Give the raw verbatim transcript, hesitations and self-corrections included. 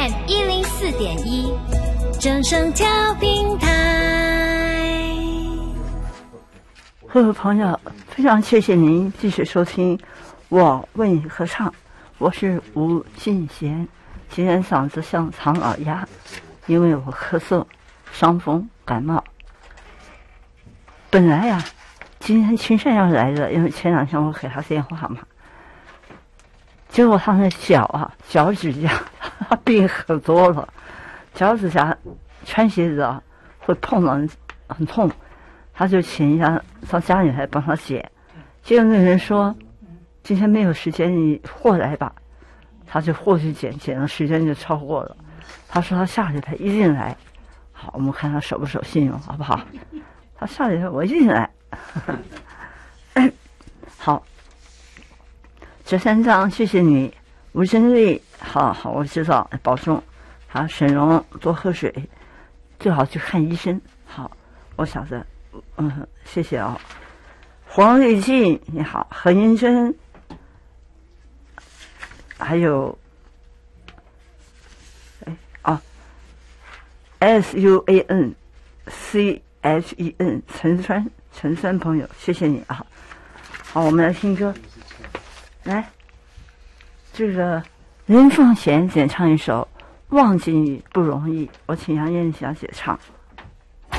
M 一零四点一，正声调频台。 各位朋友，非常谢谢您继续收听我为你合唱，我是吴进贤。今天嗓子像藏耳鸭，因为我咳嗽、伤风、感冒。本来呀、啊，今天秦山要来的，因为前两天我给他电话嘛，结果他那脚啊，脚趾甲病很多了，脚趾甲穿鞋子啊会碰到很痛，他就请人家到家里来帮他剪。结果那人说今天没有时间，你货来吧，他就货去剪，剪的时间就超过了。他说他下礼拜一定来，好，我们看他守不守信用，好不好？他下礼拜我一定来。好，这三张谢谢你，吴真丽，好好，我知道，保重。好，沈荣多喝水，最好去看医生。好，我晓得，嗯，谢谢啊、哦。黄丽静，你好，何英珍，还有，哎啊 ，S U A N C H E N 陈川，陈川朋友，谢谢你啊。好，我们来听歌，来，这个任凤贤演唱一首《忘记你不容易》，我请杨艳小姐唱。